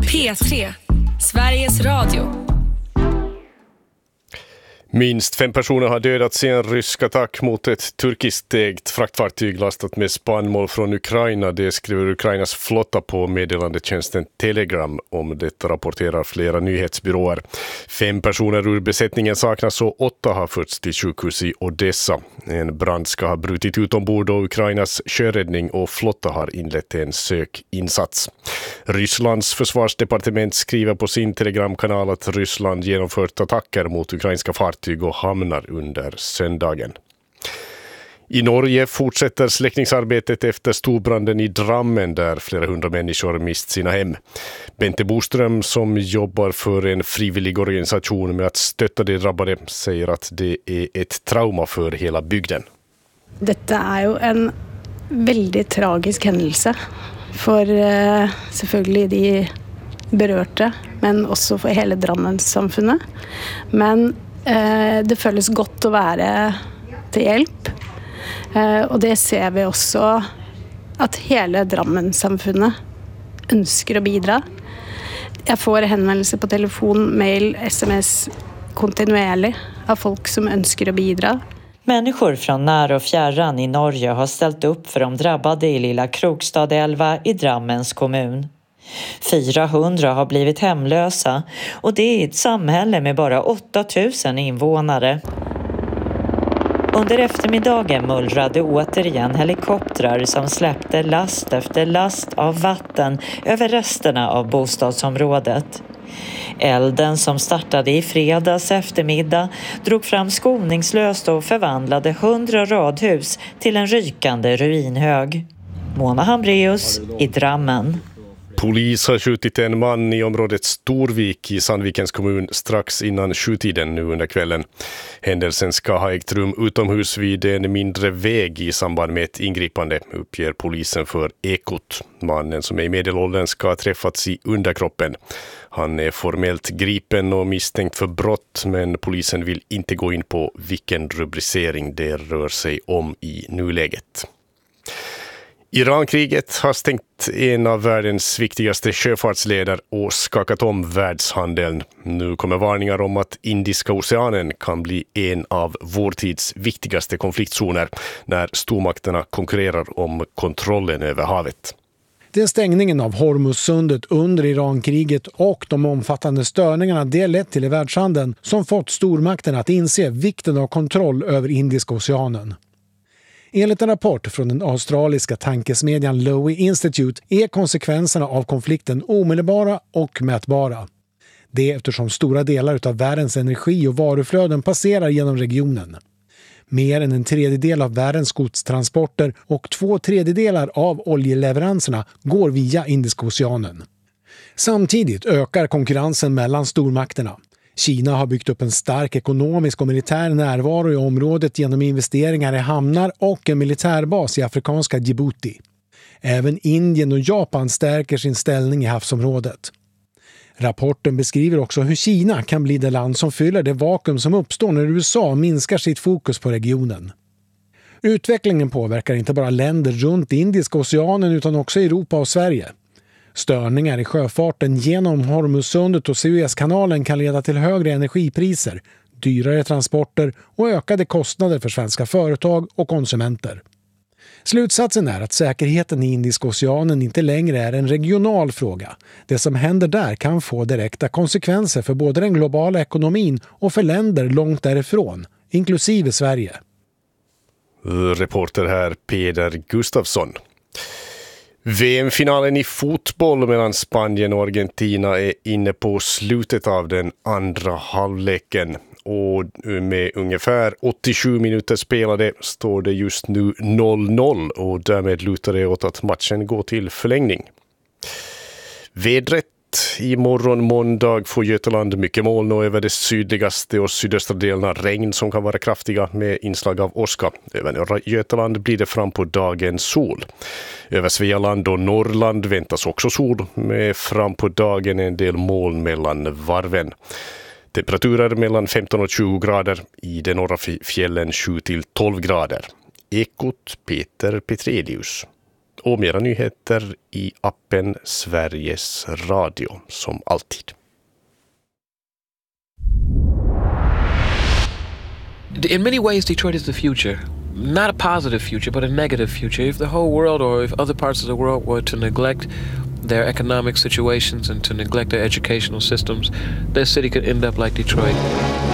P3, Sveriges Radio. Minst 5 personer har dödats i en rysk attack mot ett turkiskt ägt fraktfartyg lastat med spannmål från Ukraina. Det skriver Ukrainas flotta på meddelandetjänsten Telegram. Om detta rapporterar flera nyhetsbyråer. 5 personer ur besättningen saknas och 8 har förts till sjukhus i Odessa. En brand ska ha brutit ut ombord och Ukrainas sjöräddning och flotta har inlett en sökinsats. Rysslands försvarsdepartement skriver på sin telegramkanal att Ryssland genomfört attacker mot ukrainska fartyg och hamnar under söndagen. I Norge fortsätter släckningsarbetet efter storbranden i Drammen där flera hundra människor mist sina hem. Bente Boström som jobbar för en frivillig organisation med att stötta de drabbade säger att det är ett trauma för hela bygden. Detta är ju en väldigt tragisk händelse för selvfølgelig de berørte, men också för hela Drammen-samfunnet. Men det føles godt å være til hjelp. Og det ser vi også at hele Drammen-samfunnet ønsker å bidra. Jeg får henvendelser på telefon, mail, sms kontinuerligt av folk som önskar att bidra. Människor från när och fjärran i Norge har ställt upp för de drabbade i lilla Krokstadelva i Drammens kommun. 400 har blivit hemlösa och det är ett samhälle med bara 8000 invånare. Under eftermiddagen mullrade återigen helikoptrar som släppte last efter last av vatten över resterna av bostadsområdet. Elden som startade i fredags eftermiddag drog fram skoningslöst och förvandlade 100 radhus till en rykande ruinhög. Mona Hambraeus i Drammen. Polis har skjutit en man i området Storvik i Sandvikens kommun strax innan 7-tiden nu under kvällen. Händelsen ska ha ägt rum utomhus vid en mindre väg i samband med ett ingripande, uppger polisen för Ekot. Mannen som är i medelåldern ska ha träffats i underkroppen. Han är formellt gripen och misstänkt för brott, men polisen vill inte gå in på vilken rubricering det rör sig om i nuläget. Irankriget har stängt en av världens viktigaste sjöfartsleder och skakat om världshandeln. Nu kommer varningar om att Indiska oceanen kan bli en av vår tids viktigaste konfliktzoner när stormakterna konkurrerar om kontrollen över havet. Det är stängningen av Hormuzsundet under Irankriget och de omfattande störningarna det lett till i världshandeln som fått stormakterna att inse vikten av kontroll över Indiska oceanen. Enligt en rapport från den australiska tankesmedjan Lowy Institute är konsekvenserna av konflikten omedelbara och mätbara. Det är eftersom stora delar av världens energi- och varuflöden passerar genom regionen. Mer än en tredjedel av världens godstransporter och 2/3 av oljeleveranserna går via Indiska oceanen. Samtidigt ökar konkurrensen mellan stormakterna. Kina har byggt upp en stark ekonomisk och militär närvaro i området genom investeringar i hamnar och en militärbas i afrikanska Djibouti. Även Indien och Japan stärker sin ställning i havsområdet. Rapporten beskriver också hur Kina kan bli det land som fyller det vakuum som uppstår när USA minskar sitt fokus på regionen. Utvecklingen påverkar inte bara länder runt Indiska oceanen utan också Europa och Sverige. Störningar i sjöfarten genom Hormuzsundet och Suezkanalen kan leda till högre energipriser, dyrare transporter och ökade kostnader för svenska företag och konsumenter. Slutsatsen är att säkerheten i Indiska oceanen inte längre är en regional fråga. Det som händer där kan få direkta konsekvenser för både den globala ekonomin och för länder långt därifrån, inklusive Sverige. Reporter här Peder Gustafsson. VM-finalen i fotboll mellan Spanien och Argentina är inne på slutet av den andra halvleken. Och med ungefär 87 minuter spelade står det just nu 0-0 och därmed lutar det åt att matchen går till förlängning. Vädret imorgon måndag får Götaland mycket moln och över det sydligaste och sydöstra delarna regn som kan vara kraftiga med inslag av åska. Över norra Götaland blir det fram på dagen sol. Över Svealand och Norrland väntas också sol med fram på dagen en del moln mellan varven. Temperaturer mellan 15 och 20 grader, i de norra fjällen 7 till 12 grader. Ekot Peter Petrelius. Och mera nyheter i appen Sveriges Radio, som alltid. In many ways, Detroit is the future. Not a positive future, but a negative future. If the whole world or if other parts of the world were to neglect their economic situations and to neglect their educational systems, their city could end up like Detroit.